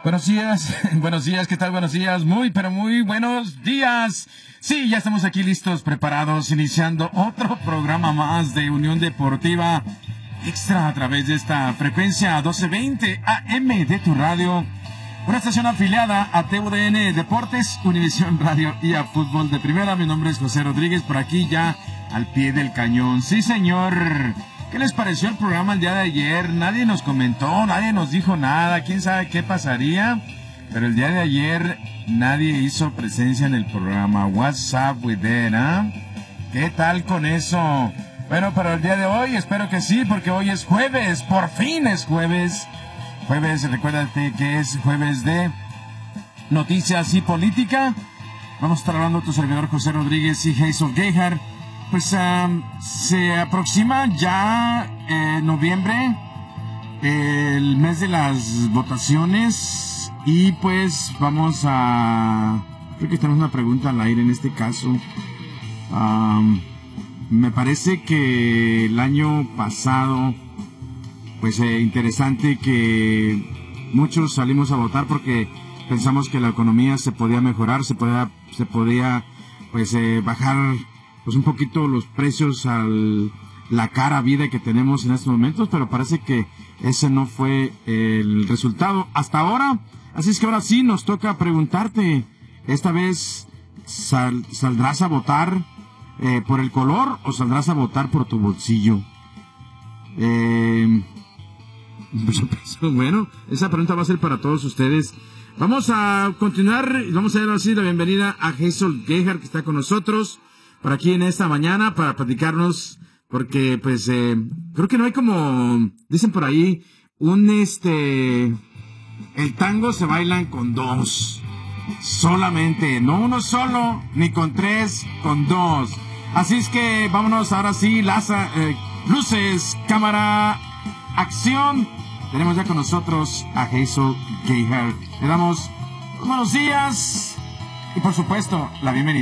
Buenos días, buenos días, ¿qué tal? Buenos días, pero muy buenos días. Sí, ya estamos aquí listos, preparados, iniciando otro programa más de Unión Deportiva Extra a través de esta frecuencia 1220 AM de tu radio. Una estación afiliada a TUDN Deportes, Univisión Radio y a Fútbol de Primera. Mi nombre es José Rodríguez, por aquí ya al pie del cañón. Sí, señor. ¿Qué les pareció el programa el día de ayer? Nadie nos comentó, nadie nos dijo nada, quién sabe qué pasaría, pero el día de ayer nadie hizo presencia en el programa. What's up with that, ¿Qué tal con eso? Bueno, para el día de hoy espero que sí, porque hoy es jueves, por fin es jueves. Jueves, recuérdate que es jueves de noticias y política. Vamos a estar hablando de tu servidor José Rodríguez y Hazel Gayhart. Pues se aproxima ya noviembre, el mes de las votaciones, y pues vamos a... Creo que tenemos una pregunta al aire en este caso. Me parece que el año pasado, pues interesante que muchos salimos a votar porque pensamos que la economía se podía mejorar, se podía pues bajar pues un poquito los precios a la cara vida que tenemos en estos momentos, pero parece que ese no fue el resultado hasta ahora. Así es que ahora sí nos toca preguntarte, esta vez ¿saldrás a votar por el color o saldrás a votar por tu bolsillo? Bueno, esa pregunta va a ser para todos ustedes. Vamos a continuar y vamos a dar así la bienvenida a Hazel Gayhart, que está con nosotros por aquí en esta mañana para platicarnos, porque pues creo que no hay, como dicen por ahí, el tango se bailan con dos solamente, no uno solo ni con tres, con dos. Así es que vámonos ahora sí, luces, cámara, acción. Tenemos ya con nosotros a Hazel Gayhart. Le damos buenos días y por supuesto la bienvenida.